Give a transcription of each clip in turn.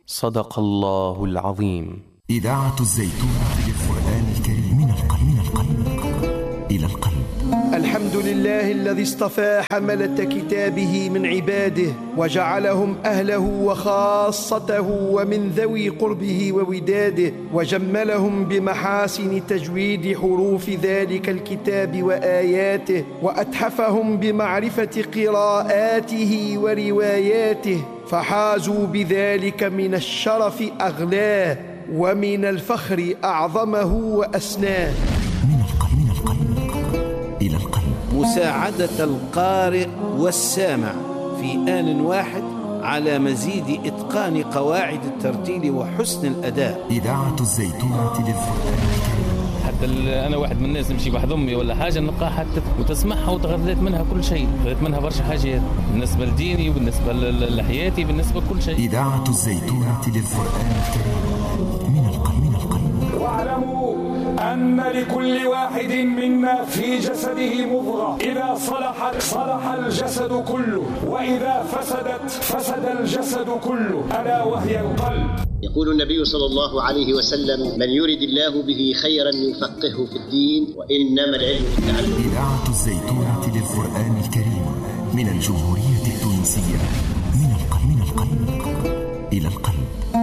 صدق الله العظيم. إذاعة الزيتونة للقرآن الكريم من القلب إلى القلب. الحمد لله الذي اصطفى حملة كتابه من عباده وجعلهم أهله وخاصته ومن ذوي قربه ووداده، وجملهم بمحاسن تجويد حروف ذلك الكتاب وآياته، وأتحفهم بمعرفة قراءاته ورواياته، فحازوا بذلك من الشرف أغلاه ومن الفخر أعظمه وأسناه. من القلب إلى القلب. مساعدة القارئ والسامع في آن واحد على مزيد إتقان قواعد الترتيل وحسن الأداء. إذاعة الزيتونة للقرآن الكريم. حتى أنا واحد من الناس نمشي بحد أمي ولا حاجة نلقاها حتى وتسمعها وتغذيت منها كل شيء، غذيت منها برشا حاجات بالنسبة لديني وبالنسبة لحياتي بالنسبة لكل شيء. إذاعة الزيتونة للقرآن الكريم من القلب. واعلموا أن لكل واحد منا في جسده مضغة، إذا صلحت صلح الجسد كله، وإذا فسد الجسد كله، ألا وهي القلب. يقول النبي صلى الله عليه وسلم: من يرد الله به خيرا يفقهه في الدين، وإنما العلم بالتعلم. إذاعة الزيتونة للقرآن الكريم من الجمهورية التونسية من القلب إلى القلب.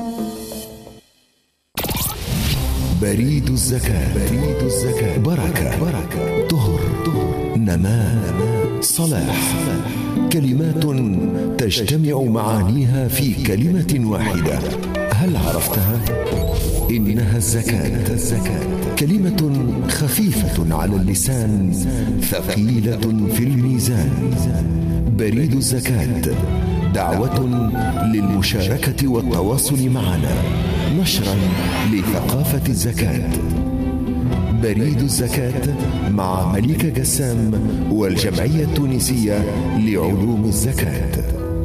بريد الزكاة. بركة. طهر. نماء. صلاح. كلمات تجتمع معانيها في كلمة واحدة. هل عرفتها؟ إنها الزكاة. كلمة خفيفة على اللسان، ثقيلة في الميزان. بريد الزكاة دعوة للمشاركة والتواصل معنا، نشرا لثقافة الزكاة. بريد الزكاة مع مليكة قسام والجمعية التونسية لعلوم الزكاة.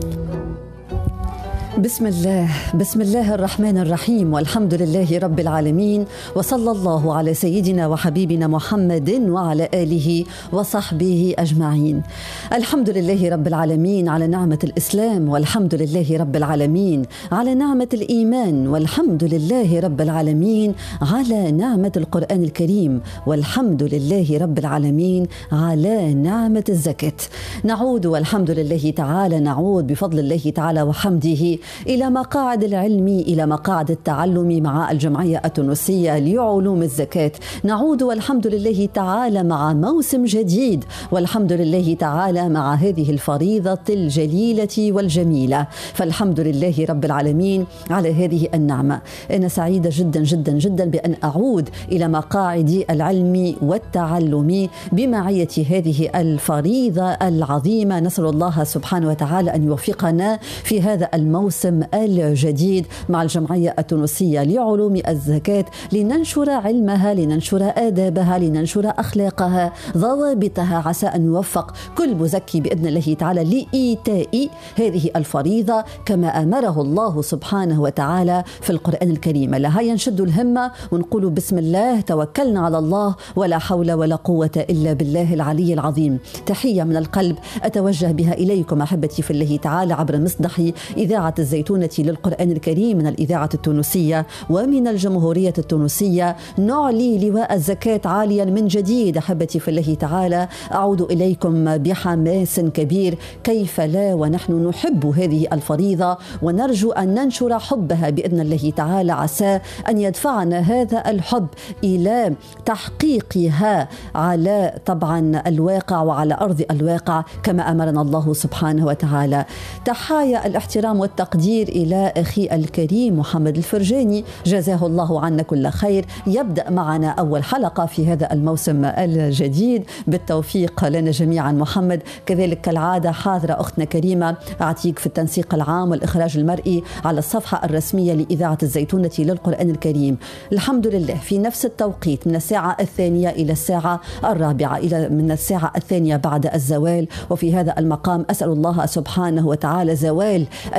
بسم الله الرحمن الرحيم، والحمد لله رب العالمين، وصلى الله على سيدنا وحبيبنا محمد وعلى آله وصحبه أجمعين. الحمد لله رب العالمين على نعمة الإسلام، والحمد لله رب العالمين على نعمة الإيمان، والحمد لله رب العالمين على نعمة القرآن الكريم، والحمد لله رب العالمين على نعمة الزكاة. نعود والحمد لله تعالى، نعود بفضل الله تعالى وحمده إلى مقاعد العلم، إلى مقاعد التعلم مع الجمعية التونسية لعلوم الزكاة. نعود والحمد لله تعالى مع موسم جديد، والحمد لله تعالى مع هذه الفريضة الجليلة والجميلة، فالحمد لله رب العالمين على هذه النعمة. أنا سعيدة جدا جدا جدا بأن أعود إلى مقاعد العلم والتعلم بمعية هذه الفريضة العظيمة. نسأل الله سبحانه وتعالى أن يوفقنا في هذا الموسم الجديد مع الجمعية التونسية لعلوم الزكاة، لننشر علمها، لننشر آدابها، لننشر أخلاقها، ضوابطها، عسى أن يوفق كل مزكي بإذن الله تعالى لإيتاء هذه الفريضة كما أمره الله سبحانه وتعالى في القرآن الكريم. لها ينشد الهمة ونقول بسم الله، توكلنا على الله، ولا حول ولا قوة إلا بالله العلي العظيم. تحية من القلب أتوجه بها إليكم أحبتي في الله تعالى عبر مصدح إذاعة الزيتونة للقرآن الكريم من الإذاعة التونسية ومن الجمهورية التونسية. نعلي لواء الزكاة عاليا من جديد أحبتي في الله تعالى. أعود إليكم بحماس كبير، كيف لا ونحن نحب هذه الفريضة ونرجو أن ننشر حبها بإذن الله تعالى. عسى أن يدفعنا هذا الحب إلى تحقيقها على طبعا الواقع وعلى أرض الواقع كما أمرنا الله سبحانه وتعالى. تحايا الاحترام والتقدير إلى أخي الكريم محمد الفرجاني، جزاه الله عنا كل خير. يبدأ معنا أول حلقة في هذا الموسم الجديد، بالتوفيق لنا جميعا محمد. كذلك كالعادة حاضرة أختنا كريمة عتيق في التنسيق العام والإخراج المرئي على الصفحة الرسمية لإذاعة الزيتونة للقرآن الكريم. الحمد لله في نفس التوقيت من الساعة 2 إلى الساعة 4، إلى من الساعة 2 بعد الزوال. وفي هذا المقام أسأل الله سبحانه وتعالى زوال الكيان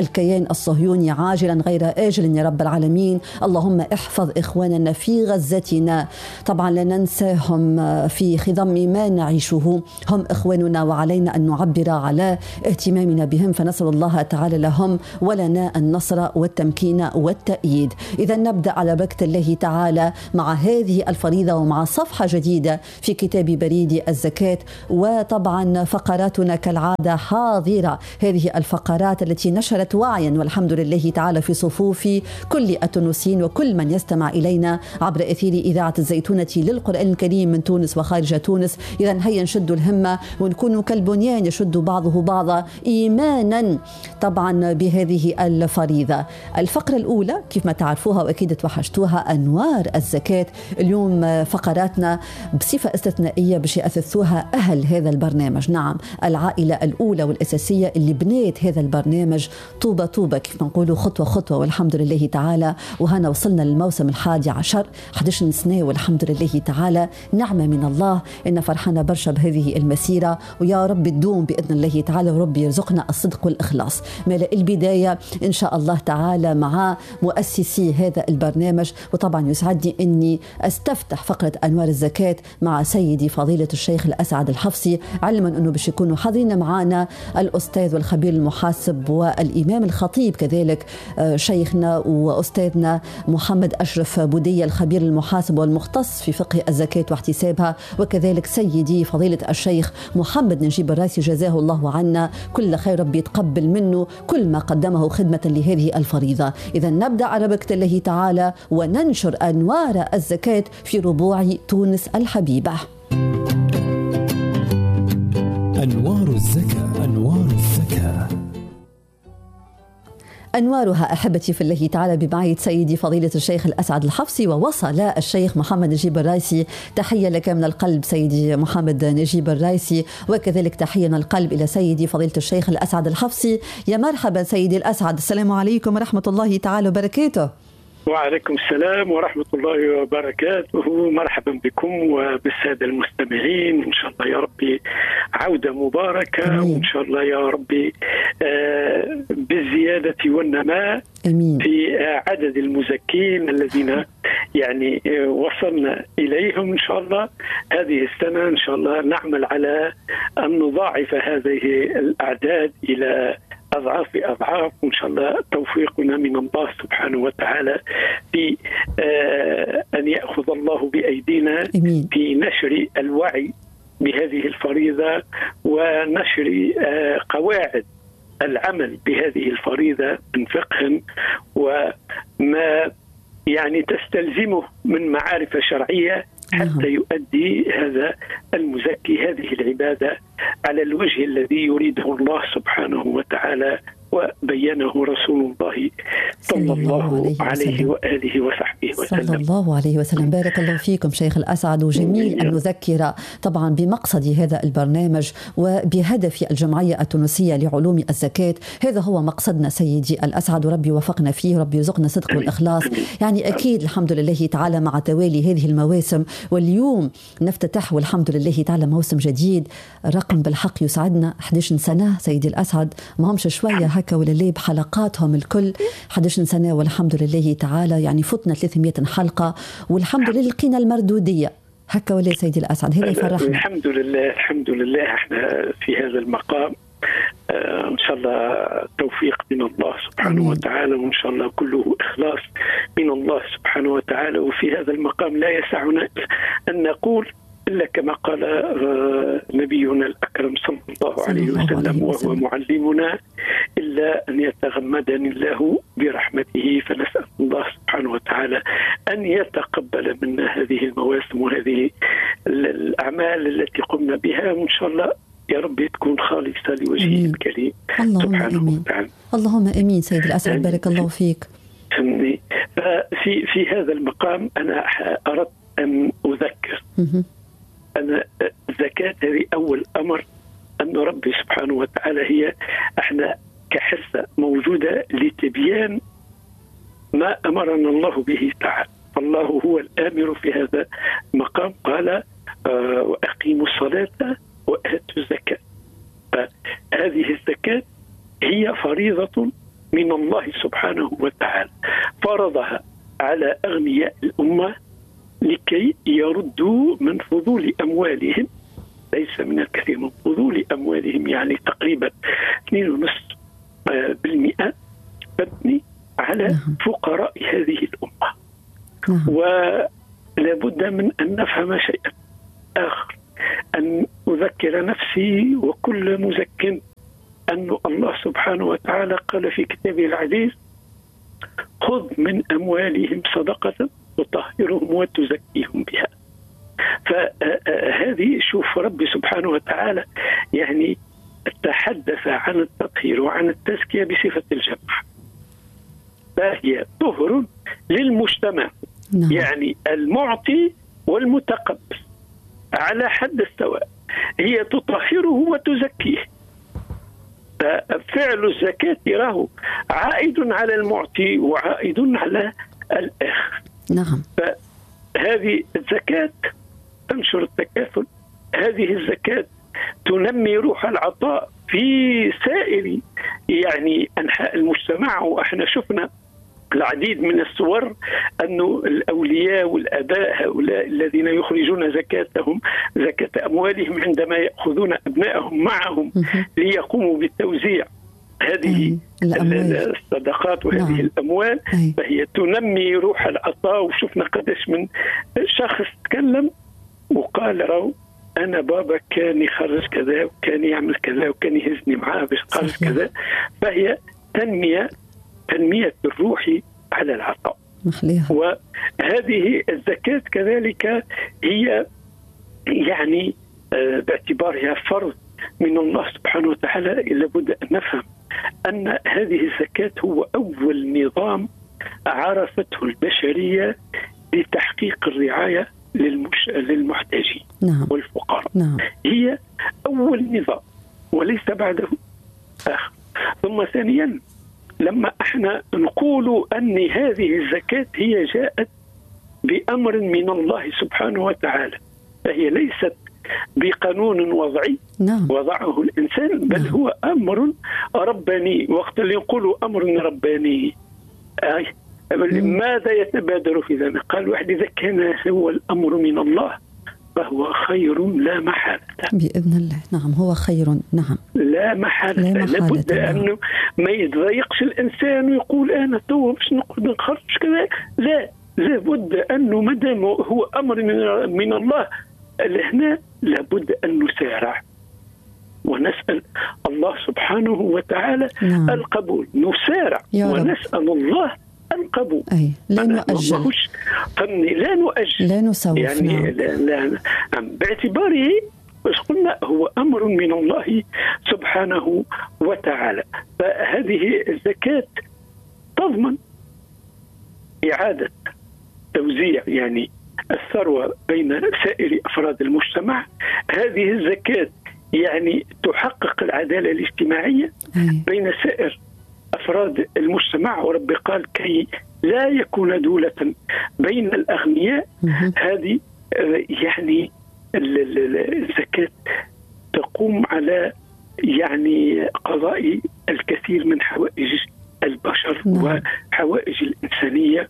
الكيان الصهيوني عاجلا غير آجل يا رب العالمين. اللهم احفظ إخواننا في غزتنا، طبعا لا ننساهم في خضم ما نعيشه، هم إخواننا وعلينا أن نعبر على اهتمامنا بهم، فنسأل الله تعالى لهم ولنا النصر والتمكين والتأييد. إذا نبدأ على بركة الله تعالى مع هذه الفريضة ومع صفحة جديدة في كتاب بريد الزكاة، وطبعا فقراتنا كالعادة حاضرة، هذه الفقرات التي نشرت وعيا والحمد لله تعالى في صفوف كل التونسيين وكل من يستمع إلينا عبر أثير إذاعة الزيتونة للقرآن الكريم من تونس وخارج تونس. إذا هيا نشدوا الهمة ونكونوا كالبنيان يشد بعضه بعضا إيمانا طبعا بهذه الفريضة. الفقرة الأولى كيف ما تعرفوها وأكيد توحشتوها أنوار الزكاة. اليوم فقراتنا بصفة استثنائية باش يأثثوها أهل هذا البرنامج، نعم العائلة الأولى والأساسية اللي بنيت هذا البرنامج طوبة طوبة كيف نقولوا، خطوة خطوة والحمد لله تعالى. وهنا وصلنا للموسم 11 سنة والحمد لله تعالى، نعمة من الله. إن فرحنا برشا بهذه المسيرة، ويا رب تدوم بإذن الله تعالى، ورب يرزقنا الصدق والإخلاص. ملء البداية إن شاء الله تعالى مع مؤسسي هذا البرنامج، وطبعا يسعدني أني أستفتح فقرة أنوار الزكاة مع سيدي فضيلة الشيخ الأسعد الحفصي، علما أنه باش يكونوا حاضرين معنا الأستاذ والخبير المحاسب والإمام الخطيب كذلك شيخنا وأستاذنا محمد أشرف بودية الخبير المحاسب والمختص في فقه الزكاة واحتسابها، وكذلك سيدي فضيلة الشيخ محمد نجيب الرايسي جزاه الله عنا كل خير، ربي يتقبل منه كل ما قدمه خدمة لهذه الفريضة. إذا نبدأ على بركة الله تعالى وننشر أنوار الزكاة في ربوع تونس الحبيبة. أنوار الزكاة، أنوار الزكاة. أنوارها أحبتي في الله تعالى ببعيد سيدي فضيلة الشيخ الأسعد الحفصي، ووصل الشيخ محمد نجيب الرايسي. تحية لك من القلب سيدي محمد نجيب الرايسي، وكذلك تحية من القلب إلى سيدي فضيلة الشيخ الأسعد الحفصي. يا مرحبا سيدي الأسعد، السلام عليكم ورحمة الله تعالى وبركاته. وعليكم السلام ورحمة الله وبركاته. مرحبا بكم وبالسادة المستمعين، إن شاء الله يا ربي عودة مباركة، وإن شاء الله يا ربي بالزيادة والنماء في عدد المزكين الذين يعني وصلنا إليهم. إن شاء الله هذه السنة إن شاء الله نعمل على أن نضاعف هذه الأعداد إلى أضعاف، وإن شاء الله توفيقنا من الله سبحانه وتعالى في أن يأخذ الله بأيدينا في نشر الوعي بهذه الفريضة ونشر قواعد العمل بهذه الفريضة من فقه وما يعني تستلزمه من معارف شرعية حتى يؤدي هذا المزكي هذه العبادة على الوجه الذي يريده الله سبحانه وتعالى وبينه رسول الله صلى الله عليه وآله وصحبه وسلم. صلى الله عليه وسلم. بارك الله فيكم شيخ الأسعد، وجميل أن نذكر طبعا بمقصد هذا البرنامج وبهدف الجمعية التونسية لعلوم الزكاة. هذا هو مقصدنا سيدي الأسعد، وربي وفقنا فيه، ربي يرزقنا صدق والإخلاص. يعني أكيد الحمد لله تعالى مع توالي هذه المواسم، واليوم نفتتح والحمد لله تعالى موسم جديد. رقم بالحق يسعدنا 11 سنة سيدي الأسعد، ما همش شوية هكا ولا ليه بحلقاتهم الكل 11 سنة والحمد لله تعالى. يعني فتنا 300 حلقة والحمد لله لقينا المردودية هكا ولا سيدي الأسعد، هذا يفرحنا. الحمد لله الحمد لله. احنا في هذا المقام ان شاء الله توفيق من الله سبحانه وتعالى، وان شاء الله كله اخلاص من الله سبحانه وتعالى. وفي هذا المقام لا يسعنا ان نقول إلا كما قال نبينا الأكرم صلى الله عليه وسلم وهو معلمنا، إلا أن يتغمدني الله برحمته. فنسأل الله سبحانه وتعالى أن يتقبل منا هذه المواسم وهذه الأعمال التي قمنا بها، وإن شاء الله يا رب تكون خالصة لوجهه الكريم سبحانه وتعالى. اللهم أمين سيد الأسعد، بارك الله فيك. في هذا المقام أنا أردت أن أذكر أن الزكاة هذه أول أمر أن ربي سبحانه وتعالى هي احنا كحصة موجودة لتبيان ما أمرنا الله به تعالى. فالله هو الآمر في هذا المقام، قال وأقيموا الصلاة وآتوا الزكاة. فهذه الزكاة هي فريضة من الله سبحانه وتعالى فرضها على أغنياء الأمة لكي يردوا من فضول أموالهم، ليس من الكثير، من فضول أموالهم، يعني تقريبا 2.5% تبني على فقراء هذه الأمة. ولا بد من أن نفهم شيئا آخر، أن أذكر نفسي وكل مزك أن الله سبحانه وتعالى قال في كتابه العزيز: خذ من أموالهم صدقة تطهرهم وتزكيهم بها. فهذه شوف ربي سبحانه وتعالى يعني تحدث عن التطهير وعن التزكية بصفة الجمع، فهي طهر للمجتمع. يعني المعطي والمتقبل على حد السواء، هي تطهره وتزكيه. ففعل الزكاة له عائد على المعطي وعائد على الآخر. نعم. فهذه الزكاة تنشر التكافل، هذه الزكاة تنمي روح العطاء في سائر يعني أنحاء المجتمع. وإحنا شفنا العديد من الصور أن الأولياء والآباء هؤلاء الذين يخرجون زكاتهم، زكاة أموالهم، عندما يأخذون أبنائهم معهم ليقوموا بالتوزيع هذه الصدقات وهذه الأموال، فهي تنمي روح العطاء. وشفنا قدش من شخص تكلم وقال: رو أنا بابا كان يخرج كذا وكان يعمل كذا وكان يهزني معاه باش قال كذا. فهي تنمية الروح على العطاء. وهذه الزكاة كذلك هي يعني باعتبارها فرض من الله سبحانه وتعالى، لابد أن نفهم أن هذه الزكاة هو أول نظام عرفته البشرية لتحقيق الرعاية للمحتاجين والفقراء. هي أول نظام وليس بعده آخر. ثم ثانيا، لما احنا نقول أن هذه الزكاة هي جاءت بأمر من الله سبحانه وتعالى، فهي ليست بقانون وضعي وضعه الإنسان، بل هو أمر رباني. وقت اللي يقولوا أمر رباني ماذا يتبادر في ذلك؟ قال واحد: إذا كان هو الأمر من الله فهو خير لا محالة بإذن الله. نعم، هو خير. نعم، لا محالة. لابد أنه ما يتضايقش الإنسان ويقول أنا تو باش نقعد نخرج كذا. لا، لابد أنه مدام هو أمر من الله هنا لابد أن نسارع ونسأل الله سبحانه وتعالى القبول. نسارع ونسأل الله القبول. لا نؤجل، لا نؤجل، لا نسوف. يعني لا باعتباره بس قلنا هو أمر من الله سبحانه وتعالى. فهذه الزكاة تضمن إعادة توزيع يعني الثروة بين سائر أفراد المجتمع. هذه الزكاة يعني تحقق العدالة الاجتماعية بين سائر أفراد المجتمع. ورب قال: كي لا يكون دولة بين الأغنياء. هذه يعني الزكاة تقوم على يعني قضاء الكثير من حوائج البشر وحوائج الإنسانية،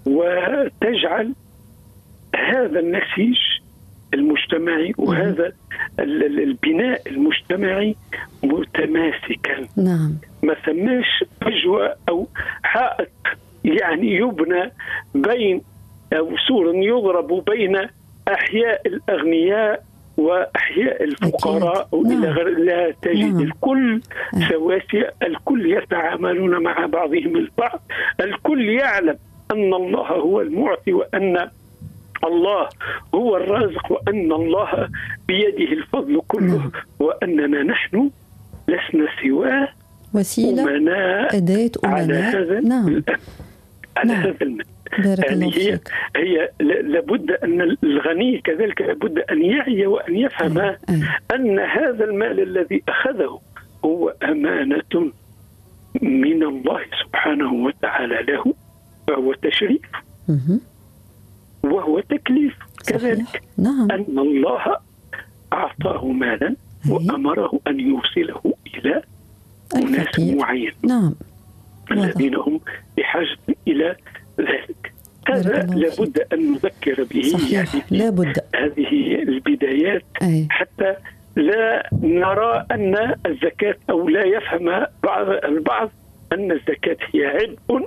وتجعل هذا النسيج المجتمعي وهذا البناء المجتمعي متماسكا. ما ثماش فجوة أو حائط يعني يبنى بين أو سور يضرب بين أحياء الأغنياء وأحياء الفقراء وإلى غير. لا تجد الكل سواسية، الكل يتعاملون مع بعضهم البعض، الكل يعلم أن الله هو المعطي وأن الله هو الرازق وأن الله بيده الفضل كله، وأننا نحن لسنا سواه وسيلة، أداة، على هذا هذا المد. يعني هي لابد أن الغني كذلك لابد أن يعي وأن يفهم أن هذا المال الذي أخذه هو أمانة من الله سبحانه وتعالى له، فهو تشريف وهو تكليف كذلك. أن الله أعطاه مالا وأمره أن يوصله إلى أناس معين. الذين هم بحاجة إلى ذلك. هذا لابد أن نذكر به. صحيح. يعني لابد هذه البدايات حتى لا نرى أن الزكاة أو لا يفهم البعض أن الزكاة هي عبء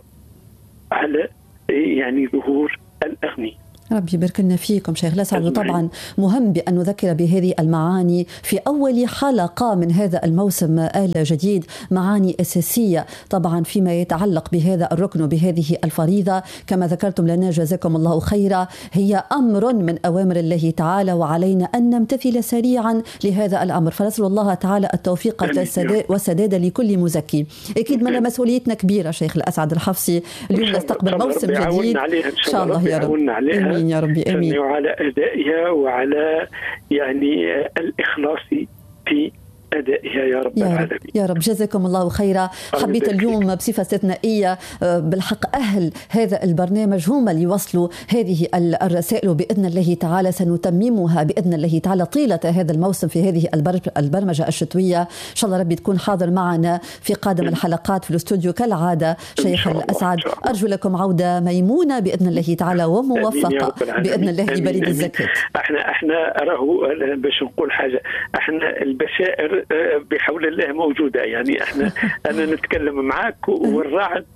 على يعني ظهور الأغنياء. ربي يبارك لنا فيكم شيخ الأسعد. وطبعا مهم بأن نذكر بهذه المعاني في أول حلقة من هذا الموسم الجديد، معاني أساسية طبعا فيما يتعلق بهذا الركن وبهذه الفريضة. كما ذكرتم لنا جزاكم الله خيرا، هي أمر من أوامر الله تعالى، وعلينا أن نمتثل سريعا لهذا الأمر. فنسأل الله تعالى التوفيق والسداد لكل مزكي. أكيد من مسؤوليتنا كبيرة شيخ الأسعد الحفصي، اليوم نستقبل موسم جديد إن شاء الله يا رب. آمين يا ربي. آمين. على أدائها وعلى يعني الإخلاص في أدائها يا رب العالمين. يا رب جزاكم الله خيرا. حبيت اليوم بصفة استثنائية بالحق أهل هذا البرنامج هم اللي يوصلوا هذه الرسائل، وبإذن الله تعالى سنتممها بإذن الله تعالى طيلة هذا الموسم في هذه البرمجة الشتوية. إن شاء الله ربي تكون حاضر معنا في قادم الحلقات في الاستوديو كالعادة شيخ الأسعد. أرجو لكم عودة ميمونة بإذن الله تعالى وموفقة بإذن الله لبريد الزكاة. احنا راهو باش نقول حاجة، احنا البشائر بحول الله موجودة. يعني أنا نتكلم معك والرعد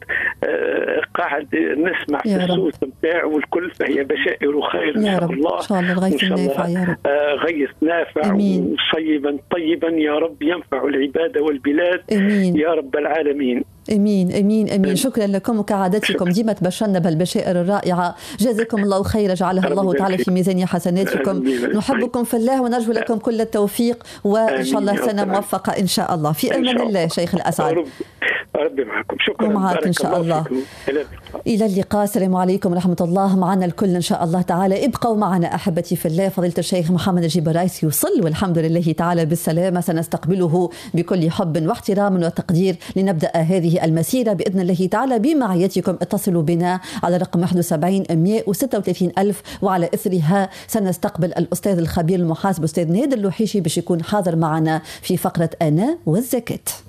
قاعد نسمع في الصوت نتاعه والكل، فهي بشائر خير إن شاء الله. إن شاء الله الغيث النافع يا رب. غيث نافع وصيبا طيبا يا رب ينفع العباد والبلاد. أمين. يا رب العالمين. امين امين امين. شكرا لكم وكعادتكم ديما تبشرنا بالبشائر الرائعه. جزاكم الله خيرا، جعلها الله تعالى في ميزان حسناتكم. نحبكم في الله ونرجو لكم كل التوفيق، وان شاء الله سنه موفقه ان شاء الله. في امان الله شيخ الاسعد. ربي معكم. شكرا ومعك ان شاء الله. الى اللقاء. السلام عليكم ورحمه الله. معنا الكل ان شاء الله تعالى. ابقوا معنا احبتي في الله. فضيله الشيخ محمد نجيب الرايس يوصل والحمد لله تعالى بالسلامه. سنستقبله بكل حب واحترام وتقدير لنبدا هذه المسيرة بإذن الله تعالى بمعيتكم. اتصلوا بنا على رقم 71 136 ألف، وعلى إثرها سنستقبل الأستاذ الخبير المحاسب أستاذ نادر اللوحيشي باش يكون حاضر معنا في فقرة أنا والزكاة.